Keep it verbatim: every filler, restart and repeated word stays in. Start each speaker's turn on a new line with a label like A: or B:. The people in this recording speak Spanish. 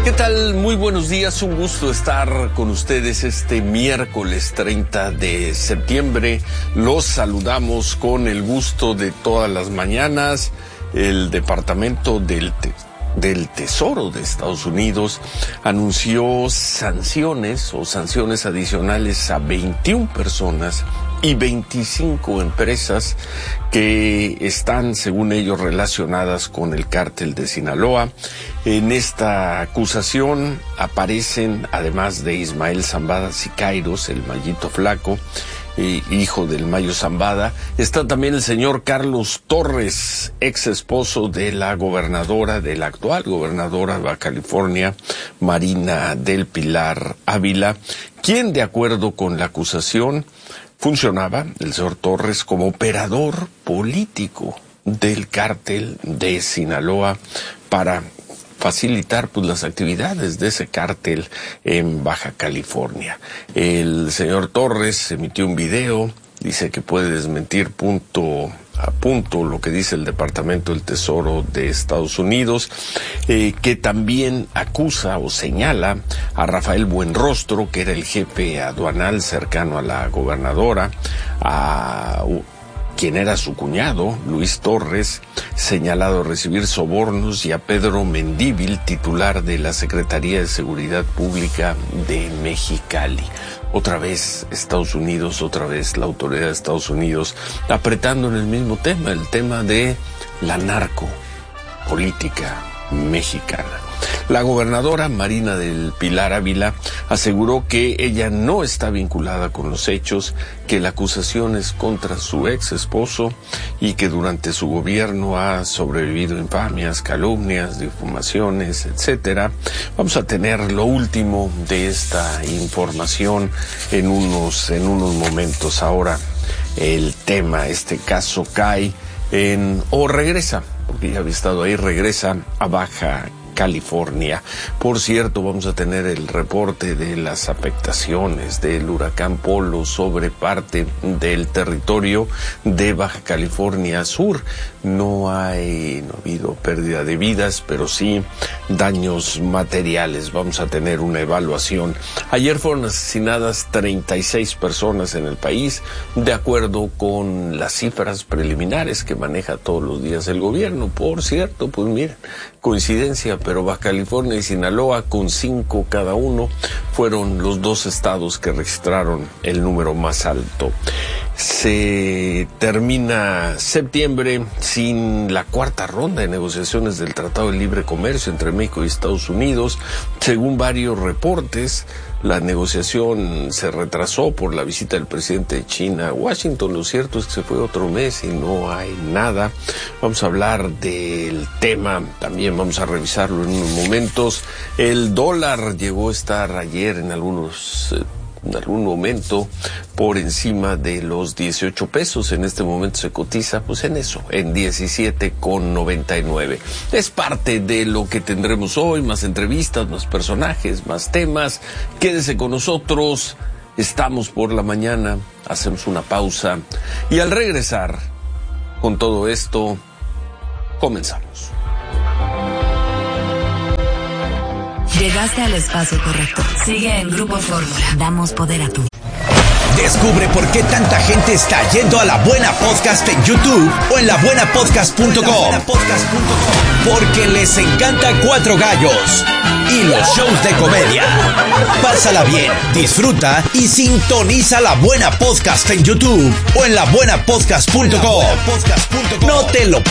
A: ¿Qué tal? Muy buenos días, un gusto estar con ustedes este miércoles treinta de septiembre. Los saludamos con el gusto de todas las mañanas. El Departamento del, Te- del Tesoro de Estados Unidos anunció sanciones o sanciones adicionales a veintiuna personas y veinticinco empresas que están, según ellos, relacionadas con el cártel de Sinaloa. En esta acusación aparecen, además de Ismael Zambada Siqueiros, el Mayito Flaco, eh, hijo del Mayo Zambada, está también el señor Carlos Torres, ex esposo de la gobernadora, de la actual gobernadora de Baja California, Marina del Pilar Ávila, quien, de acuerdo con la acusación, funcionaba, el señor Torres, como operador político del cártel de Sinaloa para facilitar pues las actividades de ese cártel en Baja California. El señor Torres emitió un video, dice que puede desmentir punto a punto lo que dice el Departamento del Tesoro de Estados Unidos, eh, que también acusa o señala a Rafael Buenrostro, que era el jefe aduanal cercano a la gobernadora, a uh, quien era su cuñado, Luis Torres, señalado de recibir sobornos, y a Pedro Mendívil, titular de la Secretaría de Seguridad Pública de Mexicali. Otra vez Estados Unidos, otra vez la autoridad de Estados Unidos apretando en el mismo tema, el tema de la narcopolítica mexicana. La gobernadora Marina del Pilar Ávila aseguró que ella no está vinculada con los hechos, que la acusación es contra su ex esposo y que durante su gobierno ha sobrevivido infamias, calumnias, difamaciones, etcétera. Vamos a tener lo último de esta información en unos, en unos momentos. Ahora el tema, este caso cae en, o regresa, porque ya había estado ahí, regresa a Baja California. Por cierto, vamos a tener el reporte de las afectaciones del huracán Polo sobre parte del territorio de Baja California Sur. No hay, no ha habido pérdida de vidas, pero sí daños materiales. Vamos a tener una evaluación. Ayer fueron asesinadas treinta y seis personas en el país, de acuerdo con las cifras preliminares que maneja todos los días el gobierno. Por cierto, pues miren, coincidencia, pero Baja California y Sinaloa, con cinco cada uno, fueron los dos estados que registraron el número más alto. Se termina septiembre sin la cuarta ronda de negociaciones del Tratado de Libre Comercio entre México y Estados Unidos. Según varios reportes, la negociación se retrasó por la visita del presidente de China a Washington. Lo cierto es que se fue otro mes y no hay nada. Vamos a hablar del tema, también vamos a revisarlo en unos momentos. El dólar llegó a estar ayer en algunos... Eh, en algún momento por encima de los dieciocho pesos. En este momento se cotiza pues en eso, en diecisiete con noventa y nueve. Es parte de lo que tendremos hoy, más entrevistas, más personajes, más temas. Quédese con nosotros, estamos por la mañana, hacemos una pausa y al regresar con todo esto, comenzamos.
B: Llegaste al espacio correcto. Sigue en Grupo Fórmula. Damos poder a tu.
C: Descubre por qué tanta gente está yendo a La Buena Podcast en YouTube o en la buena podcast punto com. Porque les encanta Cuatro Gallos y los shows de comedia. Pásala bien, disfruta y sintoniza La Buena Podcast en YouTube o en la buena podcast punto com. No te lo